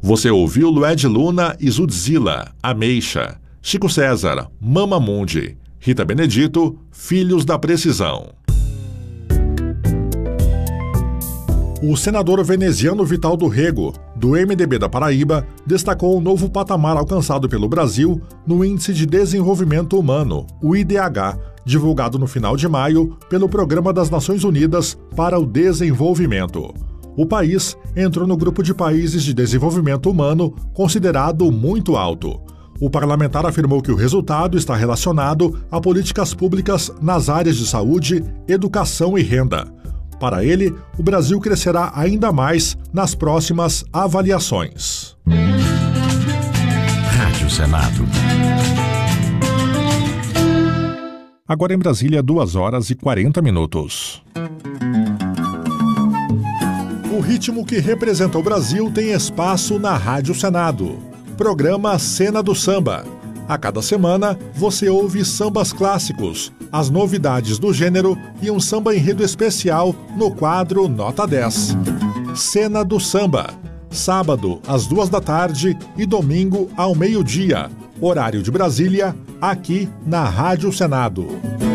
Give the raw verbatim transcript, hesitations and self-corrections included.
Você ouviu Lued Luna e Zudzilla, Ameixa, Chico César, Mama Mundi, Rita Benedito, Filhos da Precisão. O senador veneziano Vital do Rego, do M D B da Paraíba, destacou o novo patamar alcançado pelo Brasil no Índice de Desenvolvimento Humano, o I D H, divulgado no final de maio pelo Programa das Nações Unidas para o Desenvolvimento. O país entrou no grupo de países de desenvolvimento humano considerado muito alto. O parlamentar afirmou que o resultado está relacionado a políticas públicas nas áreas de saúde, educação e renda. Para ele, o Brasil crescerá ainda mais nas próximas avaliações. Rádio Senado. Agora em Brasília, duas horas e quarenta minutos. O ritmo que representa o Brasil tem espaço na Rádio Senado. Programa Cena do Samba. A cada semana, você ouve sambas clássicos, as novidades do gênero e um samba enredo especial no quadro Nota dez. Cena do Samba. Sábado, às duas da tarde e domingo ao meio-dia. Horário de Brasília, aqui na Rádio Senado.